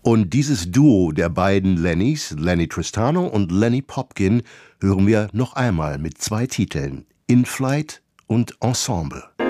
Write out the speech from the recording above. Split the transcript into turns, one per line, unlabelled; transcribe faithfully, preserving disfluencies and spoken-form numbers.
Und dieses Duo der beiden Lennys, Lenny Tristano und Lenny Popkin, hören wir noch einmal mit zwei Titeln: In Flight und Ensemble.